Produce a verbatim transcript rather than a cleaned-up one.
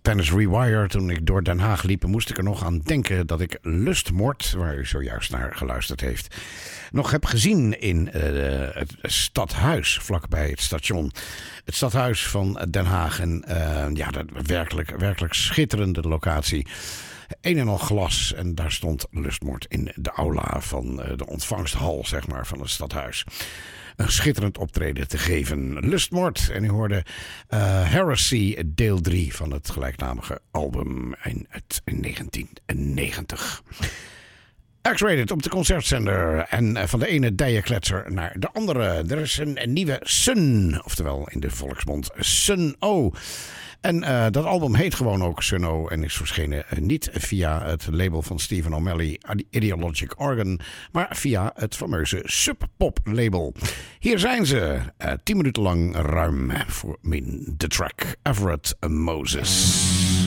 Tennis Rewired. Toen ik door Den Haag liep, moest ik er nog aan denken dat ik Lustmoord, waar u zojuist naar geluisterd heeft, nog heb gezien in uh, het stadhuis vlakbij het station. Het stadhuis van Den Haag. En uh, ja, dat werkelijk, werkelijk schitterende locatie. Een en al glas en daar stond Lustmoord in de aula van uh, de ontvangsthal, zeg maar, van het stadhuis. Een schitterend optreden te geven. Lustmoord. En u hoorde uh, Heresy deel drie van het gelijknamige album in negentien negentig. X-Rated op de concertzender. En van de ene dijenkletser naar de andere. Er is een, een nieuwe Sun. Oftewel in de volksmond Sun O. En uh, dat album heet gewoon ook Sun O. En is verschenen uh, niet via het label van Stephen O'Malley, Ideologic Organ, maar via het fameuze Sub Pop label. Hier zijn ze. Uh, tien minuten lang ruim voor min de track Everett Moses.